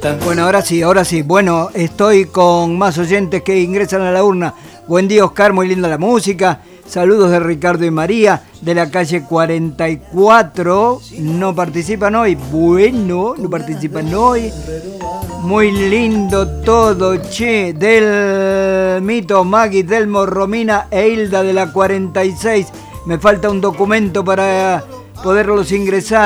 está. Bueno, ahora sí. Bueno, estoy con más oyentes que ingresan a la urna. Buen día, Oscar, muy linda la música. Saludos de Ricardo y María, de la calle 44. No participan hoy. Bueno, no participan hoy. Muy lindo todo, che. Del Mito, Maggie, Delmo, Romina e Hilda de la 46. Me falta un documento para poderlos ingresar.